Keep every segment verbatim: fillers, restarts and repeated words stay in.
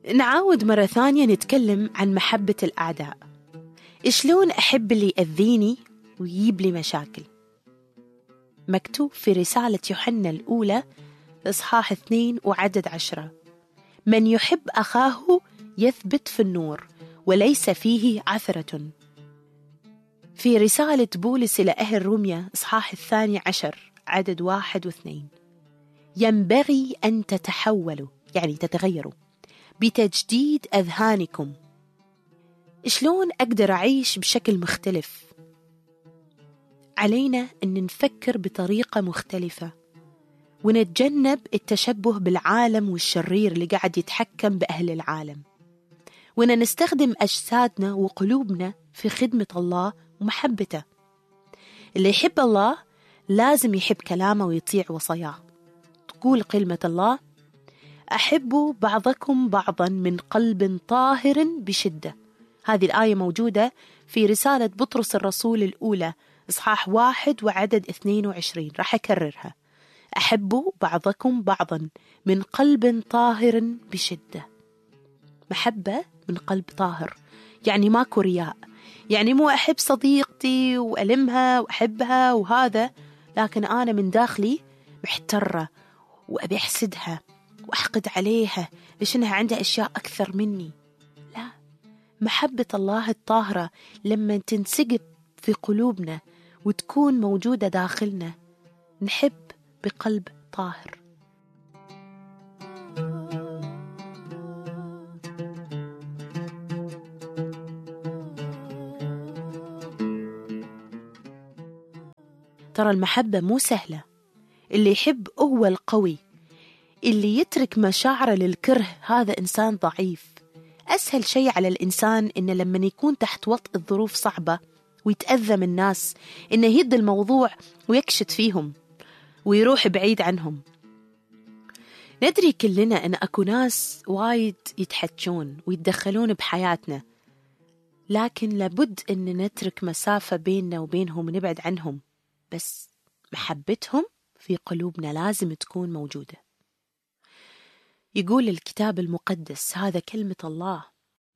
نعاود مرة ثانية نتكلم عن محبة الأعداء. شلون أحب اللي يأذيني ويجيب لي مشاكل؟ مكتوب في رسالة يوحنا الأولى إصحاح اثنين وعدد عشرة: من يحب أخاه يثبت في النور وليس فيه عثرة. في رسالة بولس إلى أهل روميا إصحاح الثاني عشر عدد واحد واثنين: ينبغي أن تتحولوا، يعني تتغيروا، بتجديد أذهانكم. شلون أقدر أعيش بشكل مختلف؟ علينا أن نفكر بطريقة مختلفة ونتجنب التشبه بالعالم والشرير اللي قاعد يتحكم بأهل العالم، وأن نستخدم أجسادنا وقلوبنا في خدمة الله ومحبته. اللي يحب الله لازم يحب كلامه ويطيع وصاياه. تقول كلمة الله: أحبوا بعضكم بعضا من قلب طاهر بشدة. هذه الآية موجودة في رسالة بطرس الرسول الأولى إصحاح واحد وعدد اثنين وعشرين. راح أكررها: أحبوا بعضكم بعضا من قلب طاهر بشدة. محبة من قلب طاهر، يعني ماكو رياء، يعني مو أحب صديقتي وألمها وأحبها وهذا، لكن أنا من داخلي محترة وأبي أحسدها وأحقد عليها ليش إنها عندها أشياء أكثر مني. لا، محبة الله الطاهرة لما تنسقب في قلوبنا وتكون موجودة داخلنا، نحب بقلب طاهر. ترى المحبة مو سهلة. اللي يحب هو القوي، اللي يترك مشاعره للكره هذا إنسان ضعيف. أسهل شيء على الإنسان إنه لما يكون تحت وطء الظروف صعبة ويتأذى من الناس إنه يهد الموضوع ويكشت فيهم ويروح بعيد عنهم. ندري كلنا أن أكو ناس وايد يتحجون ويتدخلون بحياتنا، لكن لابد أن نترك مسافة بيننا وبينهم ونبعد عنهم، بس محبتهم في قلوبنا لازم تكون موجودة. يقول الكتاب المقدس، هذا كلمة الله: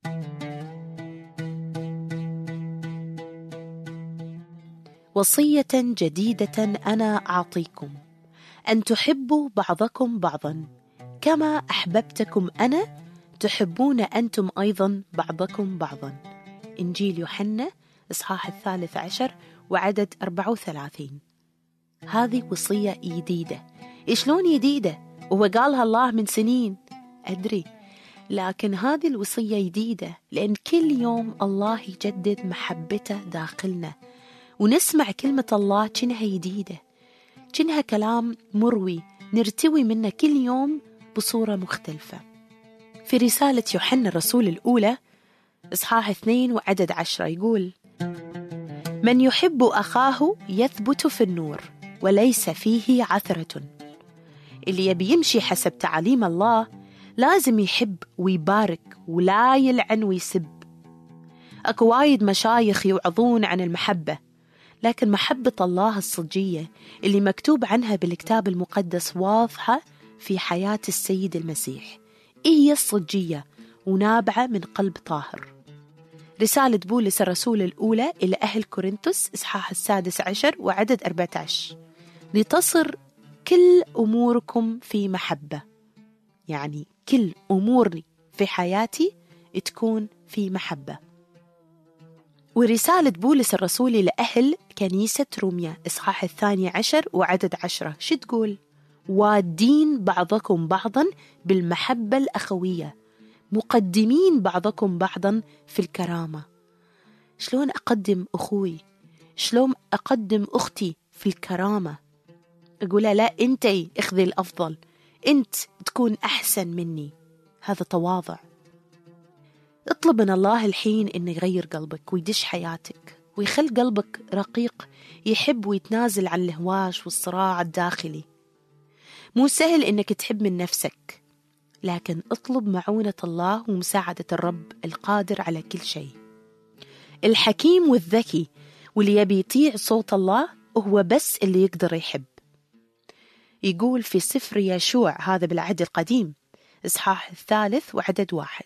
وصية جديدة أنا أعطيكم، أن تحبوا بعضكم بعضا كما أحببتكم أنا، تحبون أنتم أيضا بعضكم بعضا. إنجيل يوحنا إصحاح الثالث عشر وعدد أربعة وثلاثين. هذه وصية جديدة. شلون جديدة؟ وهو قالها الله من سنين، أدري، لكن هذه الوصية جديدة لأن كل يوم الله يجدد محبته داخلنا، ونسمع كلمة الله كأنها جديدة، كأنها كلام مروي نرتوي منه كل يوم بصورة مختلفة. في رسالة يوحنا الرسول الأولى إصحاح اثنين وعدد عشرة يقول: من يحب أخاه يثبت في النور وليس فيه عثرة. اللي يبي يمشي حسب تعاليم الله لازم يحب ويبارك ولا يلعن ويسب. أكو وايد مشايخ يوعظون عن المحبة، لكن محبة الله الصجية اللي مكتوب عنها بالكتاب المقدس واضحة في حياة السيد المسيح، هي الصجية ونابعة من قلب طاهر. رسالة بولس الرسول الأولى إلى أهل كورنثوس إصحاح السادس عشر وعدد أربعة عشر: لتصر كل أموركم في محبة. يعني كل أموري في حياتي تكون في محبة. ورسالة بولس الرسول إلى أهل كنيسة روميا إصحاح الثاني عشر وعدد عشرة شو تقول؟ وادين بعضكم بعضا بالمحبة الأخوية، مقدمين بعضكم بعضا في الكرامة. شلون أقدم أخوي؟ شلون أقدم أختي في الكرامة؟ أقول لا، أنتي اخذي الأفضل، أنت تكون أحسن مني. هذا تواضع. اطلب من الله الحين إنه يغير قلبك ويدش حياتك ويخل قلبك رقيق، يحب ويتنازل عن الهواش والصراع الداخلي. مو سهل إنك تحب من نفسك، لكن اطلب معونة الله ومساعدة الرب القادر على كل شيء. الحكيم والذكي واللي يبي يطيع صوت الله هو بس اللي يقدر يحب. يقول في سفر يشوع، هذا بالعهد القديم، إصحاح الثالث وعدد واحد.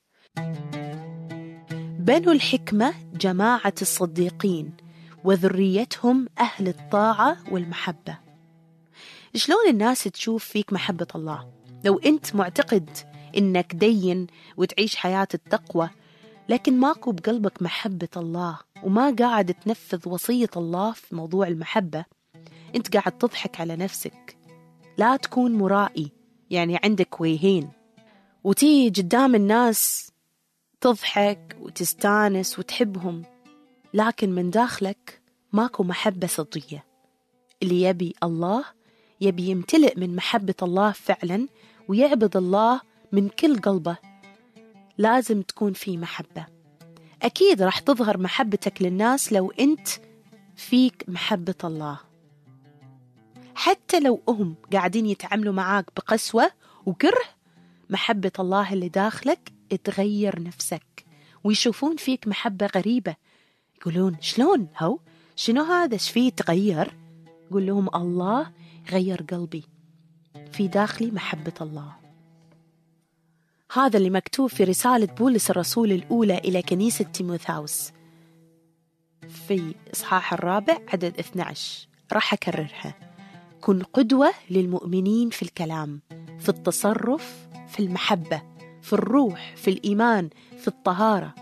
بنو الحكمة جماعة الصديقين وذريتهم أهل الطاعة والمحبة. شلون الناس تشوف فيك محبة الله؟ لو أنت معتقد إنك دين وتعيش حياة التقوى لكن ماكو بقلبك محبة الله وما قاعد تنفذ وصية الله في موضوع المحبة، أنت قاعد تضحك على نفسك. لا تكون مرائي، يعني عندك وجهين، وتيجي قدام الناس تضحك وتستانس وتحبهم، لكن من داخلك ماكو محبة صدقية. اللي يبي الله يبي يمتلئ من محبة الله فعلا ويعبد الله من كل قلبه. لازم تكون في محبة. أكيد راح تظهر محبتك للناس لو أنت فيك محبة الله، حتى لو هم قاعدين يتعاملوا معاك بقسوة وكره. محبة الله اللي داخلك تغير نفسك ويشوفون فيك محبة غريبة، يقولون شلون هو شنو هذا شفيه تغير؟ قول لهم الله غير قلبي، في داخلي محبة الله. هذا اللي مكتوب في رسالة بولس الرسول الأولى إلى كنيسة تيموثاوس في إصحاح الرابع عدد اثني عشر. راح أكررها: كن قدوة للمؤمنين في الكلام، في التصرف، في المحبة، في الروح، في الإيمان، في الطهارة.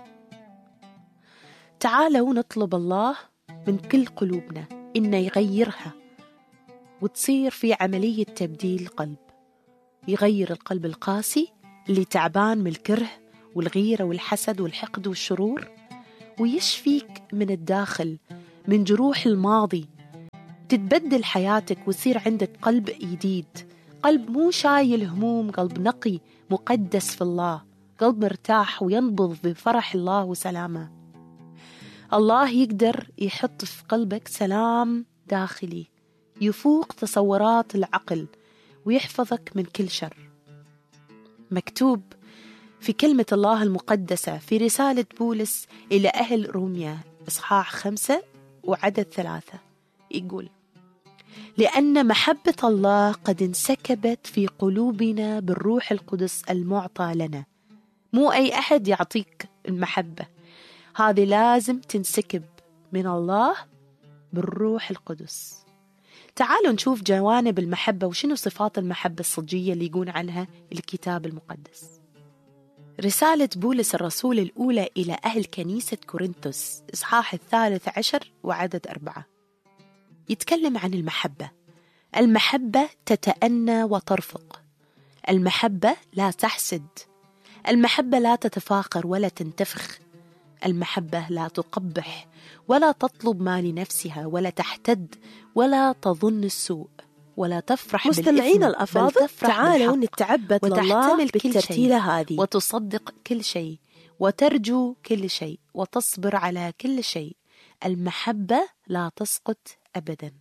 تعالوا نطلب الله من كل قلوبنا إنه يغيرها وتصير في عملية تبديل قلب، يغير القلب القاسي اللي تعبان من الكره والغيرة والحسد والحقد والشرور، ويشفيك من الداخل من جروح الماضي. تتبدل حياتك وتصير عندك قلب جديد، قلب مو شايل هموم، قلب نقي مقدس في الله، قلب مرتاح وينبض بفرح الله وسلامه. الله يقدر يحط في قلبك سلام داخلي يفوق تصورات العقل ويحفظك من كل شر. مكتوب في كلمة الله المقدسة في رسالة بولس إلى أهل روميا إصحاح خمسة وعدد ثلاثة، يقول: لأن محبة الله قد انسكبت في قلوبنا بالروح القدس المعطى لنا. مو أي أحد يعطيك المحبة، هذه لازم تنسكب من الله بالروح القدس. تعالوا نشوف جوانب المحبة وشنو صفات المحبة الصجية اللي يقول عنها الكتاب المقدس. رسالة بولس الرسول الأولى إلى أهل كنيسة كورنثوس إصحاح الثالث عشر وعدد أربعة، يتكلم عن المحبة. المحبة تتأنى وترفق، المحبة لا تحسد، المحبة لا تتفاخر ولا تنتفخ، المحبة لا تقبح ولا تطلب ما لنفسها ولا تحتد ولا تظن السوء ولا تفرح بالإثم. مستمعين الأفاضل، تعالوا نتعبد لله بالترتيلة هذه: وتصدق كل شيء وترجو كل شيء وتصبر على كل شيء، المحبة لا تسقط أبدا.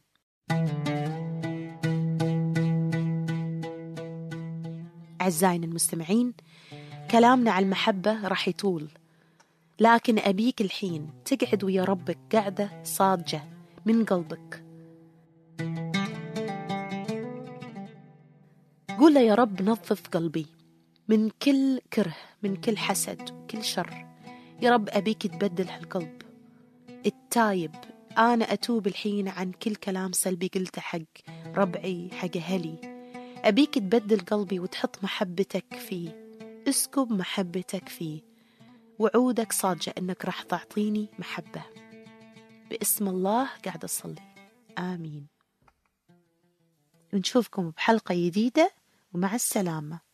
أعزائنا المستمعين، كلامنا عن المحبة راح يطول، لكن أبيك الحين تقعد ويا ربك قاعدة صادجة من قلبك. قول له: يا رب نظف قلبي من كل كره، من كل حسد وكل شر. يا رب أبيك تبدل هالقلب التايب. أنا أتوب الحين عن كل كلام سلبي قلته حق ربعي، حق أهلي. أبيك تبدل قلبي وتحط محبتك فيه، اسكب محبتك فيه، وعودك صادجة أنك راح تعطيني محبة. باسم الله قاعد أصلي، آمين. ونشوفكم بحلقة جديدة، ومع السلامة.